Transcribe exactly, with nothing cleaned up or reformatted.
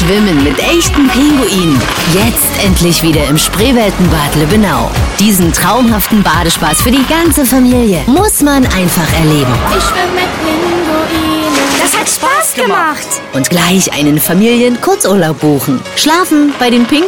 Schwimmen mit echten Pinguinen. Jetzt endlich wieder im Spreeweltenbad Lübbenau. Diesen traumhaften Badespaß für die ganze Familie muss man einfach erleben. Ich schwimme mit Pinguinen. Das hat Spaß gemacht. Und gleich einen Familien-Kurzurlaub buchen. Schlafen bei den Pinguinen.